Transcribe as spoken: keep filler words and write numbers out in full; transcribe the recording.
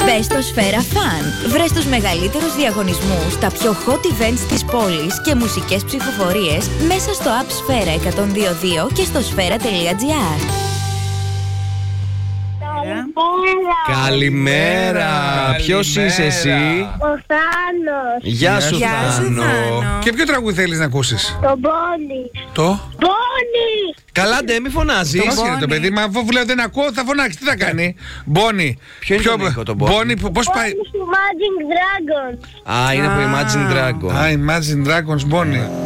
Μπες στο Σφαίρα Fun. Βρες τους μεγαλύτερους διαγωνισμούς, τα πιο hot events της πόλης και μουσικές ψηφοφορίες μέσα στο app Σφαίρα εκατόν δύο δύο και στο σφαίρα τελεία τζι άρ. Καλημέρα. Καλημέρα. Ποιος είσαι εσύ? Ο Θάνος. Γεια σου, Γεια σου, Θάνο. Θάνο. Και ποιο τραγούδι θέλεις να ακούσεις? Το Μπόνι. Το? Μπόνι. Καλά, ντε, μη φωνάζεις. Το άσχερε το παιδί, μα αφού λέω δεν ακούω θα φωνάξει, τι θα κάνει? Μπόνι. Ποιο είναι το ήχο, το Μπόνι? Μπόνι, πώς πάει? Μπόνι του Imagine Dragons. Α, είναι από Imagine Dragon. Α, Imagine Dragons, Μπόνι.